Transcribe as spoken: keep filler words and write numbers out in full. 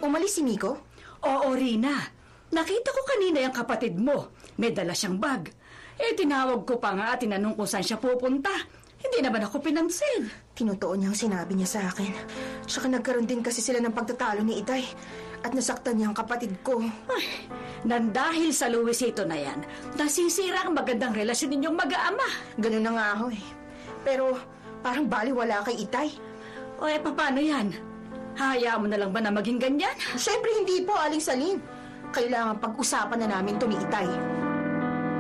Umalis si Miko? Oo, Rina. Nakita ko kanina yung kapatid mo. May dala siyang bag. Eh, tinawag ko pa nga at tinanong kung saan siya pupunta. Hindi naman ako pinansin. Tinutuon niya ang sinabi niya sa akin. Tsaka nagkaroon din kasi sila ng pagtatalo ni Itay. At nasaktan niya ang kapatid ko. Ay, nandahil sa Luisito na yan, nasisira ang magandang relasyon ninyong mag-aama. Ganun na nga ako eh. Pero parang baliwala kay Itay. O eh, paano yan? Hayaan mo na lang ba na maging ganyan? Siyempre hindi po, Aling Salin. Kailangan pag-usapan na namin to ni Itay.